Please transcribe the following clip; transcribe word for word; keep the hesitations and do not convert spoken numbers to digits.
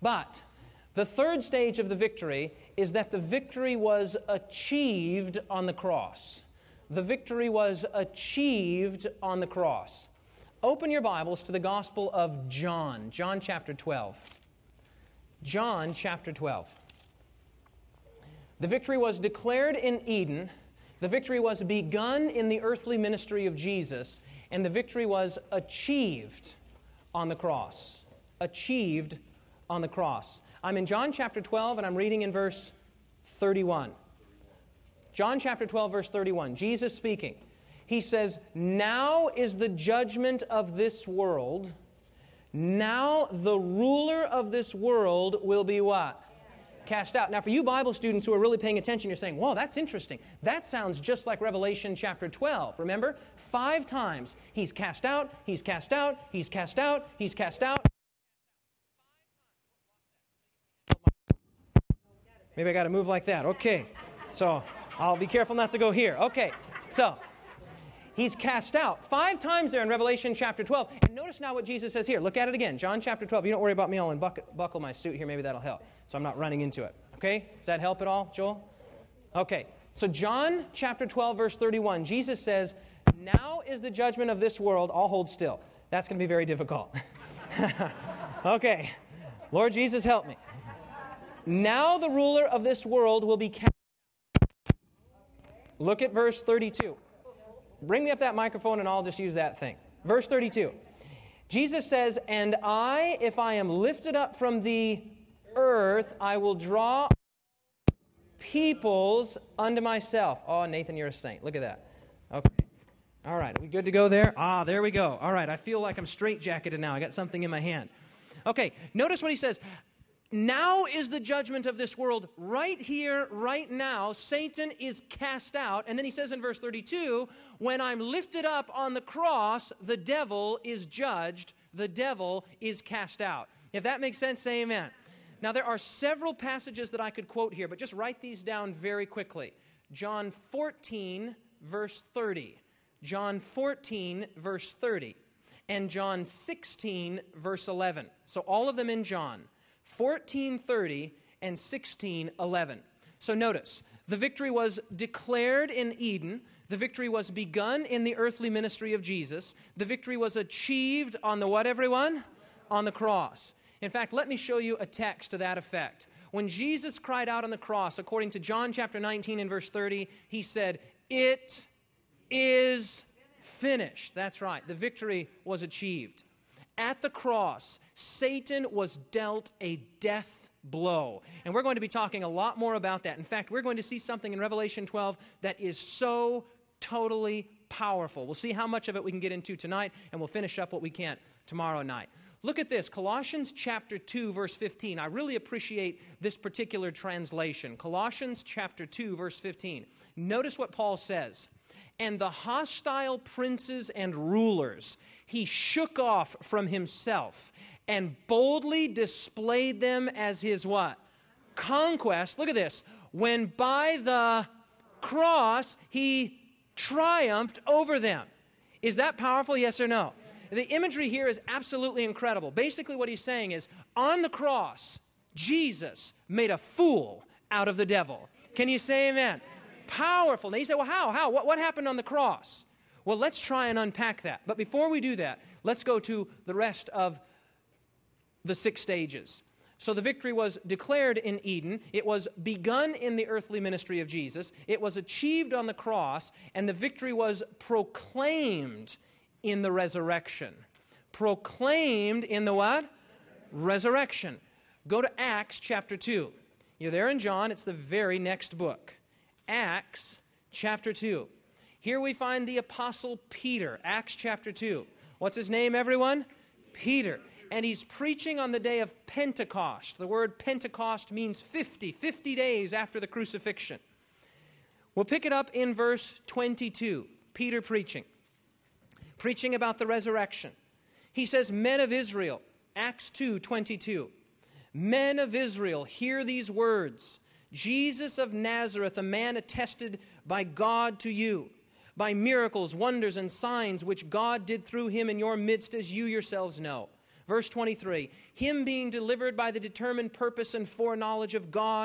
But the third stage of the victory is that the victory was achieved on the cross. The victory was achieved on the cross. Open your Bibles to the Gospel of John, John chapter twelve. John chapter twelve. The victory was declared in Eden. The victory was begun in the earthly ministry of Jesus. And the victory was achieved on the cross. Achieved on the cross. I'm in John chapter twelve, and I'm reading in verse thirty-one. John chapter twelve, verse thirty-one. Jesus speaking. He says, "Now is the judgment of this world. Now the ruler of this world will be" what? Cast out. Now for you Bible students who are really paying attention, you're saying, "Whoa, that's interesting. That sounds just like Revelation chapter twelve. Remember? Five times he's cast out, he's cast out, he's cast out, he's cast out. Maybe I got to move like that. Okay. So I'll be careful not to go here. Okay. So he's cast out five times there in Revelation chapter twelve. And notice now what Jesus says here. Look at it again. John chapter twelve. You don't worry about me. I'll unbuckle buckle my suit here. Maybe that'll help. So I'm not running into it. Okay? Does that help at all, Joel? Okay. So John chapter twelve, verse thirty-one. Jesus says, "Now is the judgment of this world." I'll hold still. That's going to be very difficult. Okay. Lord Jesus, help me. "Now the ruler of this world will be cast." Look at verse thirty-two. Bring me up that microphone and I'll just use that thing. Verse thirty-two. Jesus says, "And I, if I am lifted up from the earth, I will draw peoples unto myself." Oh, Nathan, you're a saint. Look at that. Okay. All right. Are we good to go there? Ah, there we go. All right. I feel like I'm straitjacketed now. I got something in my hand. Okay. Notice what he says. Now is the judgment of this world. Right here, right now, Satan is cast out. And then he says in verse thirty-two, "When I'm lifted up on the cross, the devil is judged. The devil is cast out." If that makes sense, say amen. Now, there are several passages that I could quote here, but just write these down very quickly. John fourteen, verse thirty. John fourteen, verse thirty. And John sixteen, verse eleven. So all of them in John. fourteen thirty and sixteen eleven. So notice, the victory was declared in Eden. The victory was begun in the earthly ministry of Jesus. The victory was achieved on the what, everyone? On the cross. In fact, let me show you a text to that effect. When Jesus cried out on the cross, according to John chapter nineteen and verse thirty, he said, "It is finished." That's right. The victory was achieved. At the cross, Satan was dealt a death blow. And we're going to be talking a lot more about that. In fact, we're going to see something in Revelation twelve that is so totally powerful. We'll see how much of it we can get into tonight, and we'll finish up what we can tomorrow night. Look at this, Colossians chapter two, verse fifteen. I really appreciate this particular translation. Colossians chapter two, verse fifteen. Notice what Paul says. "And the hostile princes and rulers he shook off from himself and boldly displayed them as his" what? "Conquest." Look at this. "When by the cross he triumphed over them." Is that powerful? Yes or no? The imagery here is absolutely incredible. Basically what he's saying is, on the cross, Jesus made a fool out of the devil. Can you say amen? Powerful. Now you say, well, how? How? What, what happened on the cross? Well, let's try and unpack that. But before we do that, let's go to the rest of the six stages. So the victory was declared in Eden. It was begun in the earthly ministry of Jesus. It was achieved on the cross. And the victory was proclaimed in the resurrection. Proclaimed in the what? Resurrection. Go to Acts chapter two. You're there in John. It's the very next book. Acts chapter two. Here we find the apostle Peter. Acts chapter two. What's his name, everyone? Peter. And he's preaching on the day of Pentecost. The word Pentecost means fifty. fifty days after the crucifixion. We'll pick it up in verse twenty-two. Peter preaching. Preaching about the resurrection. He says, "Men of Israel," Acts two twenty-two. "Men of Israel, hear these words. Jesus of Nazareth, a man attested by God to you, by miracles, wonders, and signs which God did through him in your midst, as you yourselves know. Verse twenty-three, him being delivered by the determined purpose and foreknowledge of God,